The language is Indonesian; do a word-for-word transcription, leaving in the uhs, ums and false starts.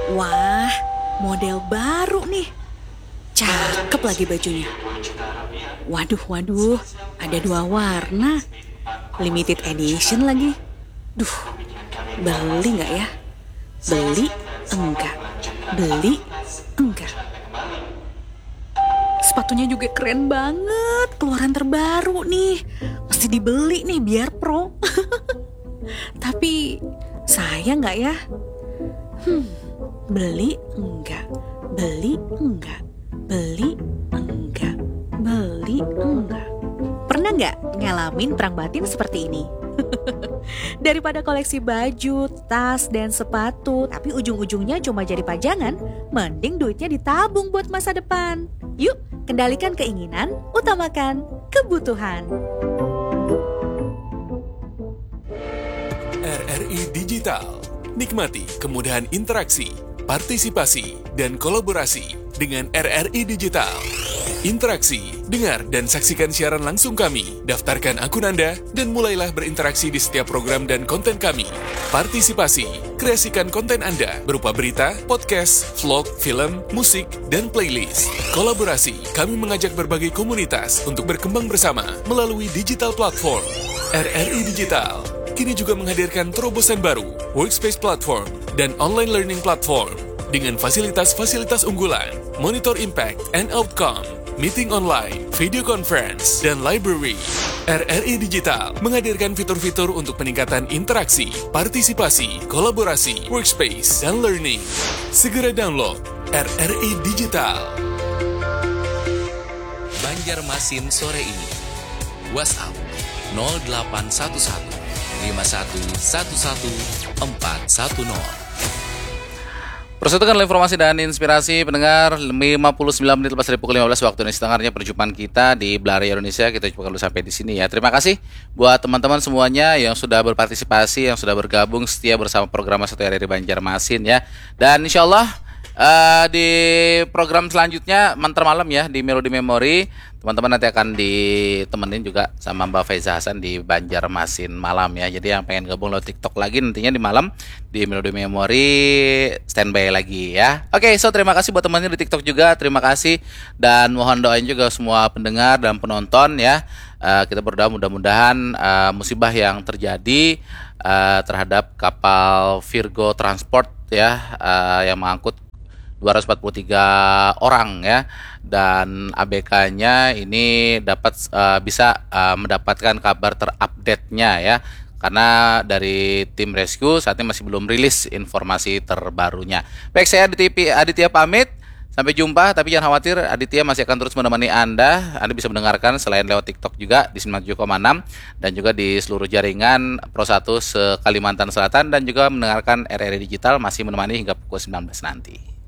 Wah, model baru nih. Cakep lagi bajunya. Waduh, waduh, ada dua warna. Limited edition lagi. Duh, beli nggak ya? Beli enggak. Beli enggak. Sepatunya juga keren banget. Keluaran terbaru nih. Mesti dibeli nih biar pro. Tapi sayang nggak ya? Hmm, beli enggak. Beli enggak. Beli enggak. Beli enggak. Pernah nggak ngalamin perang batin seperti ini? Daripada koleksi baju, tas, dan sepatu, tapi ujung-ujungnya cuma jadi pajangan, mending duitnya ditabung buat masa depan. Yuk, kendalikan keinginan, utamakan kebutuhan. R R I Digital. Nikmati kemudahan interaksi, partisipasi, dan kolaborasi dengan R R I Digital. Interaksi, dengar dan saksikan siaran langsung kami, daftarkan akun Anda, dan mulailah berinteraksi di setiap program dan konten kami. Partisipasi, kreasikan konten Anda berupa berita, podcast, vlog, film, musik, dan playlist. Kolaborasi, kami mengajak berbagai komunitas untuk berkembang bersama melalui digital platform. R R I Digital kini juga menghadirkan terobosan baru, workspace platform, dan online learning platform dengan fasilitas-fasilitas unggulan, monitor impact and outcome, meeting online, video conference, dan library. R R I Digital menghadirkan fitur-fitur untuk peningkatan interaksi, partisipasi, kolaborasi, workspace, dan learning. Segera download R R I Digital. Banjarmasin sore ini. WhatsApp nol delapan satu satu lima satu satu satu empat satu nol. Persatukan informasi dan inspirasi pendengar, lima puluh sembilan menit lepas dari pukul lima belas waktu Indonesia Tengah, perjumpaan kita di Belari Indonesia. Kita coba dulu sampai di sini ya. Terima kasih buat teman-teman semuanya yang sudah berpartisipasi, yang sudah bergabung setia bersama program satu R R I Banjarmasin ya. Dan insya Allah uh, di program selanjutnya Mantra Malam ya di Melodi Memori, teman-teman nanti akan ditemenin juga sama Mbak Faiza Hasan di Banjarmasin malam ya. Jadi yang pengen gabung lewat TikTok lagi nantinya di malam di Melodi Memori standby lagi ya. Oke, so terima kasih buat temannya di TikTok juga. Terima kasih dan mohon doain juga semua pendengar dan penonton ya. Uh, kita berdoa mudah-mudahan uh, musibah yang terjadi uh, terhadap kapal Virgo Transport ya uh, yang mengangkut dua ratus empat puluh tiga orang ya, dan A B K-nya ini dapat uh, bisa uh, mendapatkan kabar terupdate-nya ya, karena dari tim rescue saat ini masih belum rilis informasi terbarunya. Baik, saya Aditya, Aditya pamit, sampai jumpa. Tapi jangan khawatir, Aditya masih akan terus menemani Anda. Anda bisa mendengarkan selain lewat TikTok juga di sembilan puluh tujuh koma enam dan juga di seluruh jaringan Pro satu se Kalimantan Selatan, dan juga mendengarkan R R I Digital masih menemani hingga pukul sembilan belas nanti.